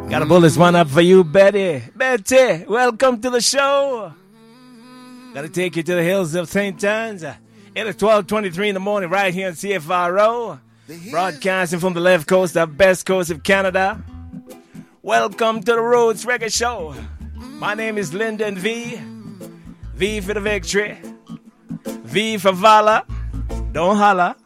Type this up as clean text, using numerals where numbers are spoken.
Gotta pull this one up for you, Betty. Betty, welcome to the show. Gotta take you to the hills of St. John's. It is 12:23 in the morning right here on CFRO. Broadcasting from the left coast, the best coast of Canada. Welcome to the Roots Reggae Show. My name is Lyndon V. V for the victory. V for Vala. Don't holla.